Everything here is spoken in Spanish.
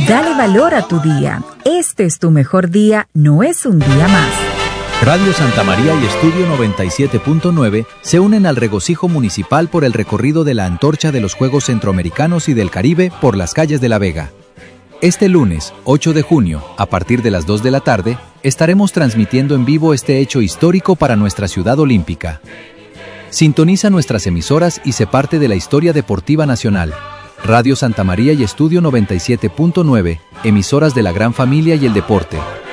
Dale valor a tu día. Este es tu mejor día, no es un día más. Radio Santa María y Estudio 97.9 se unen al regocijo municipal por el recorrido de la antorcha de los Juegos Centroamericanos y del Caribe por las calles de La Vega. Este lunes, 8 de junio, a partir de las 2 de la tarde, estaremos transmitiendo en vivo este hecho histórico para nuestra ciudad olímpica. Sintoniza nuestras emisoras y sé parte de la historia deportiva nacional. Radio Santa María y Estudio 97.9, emisoras de la gran familia y el deporte.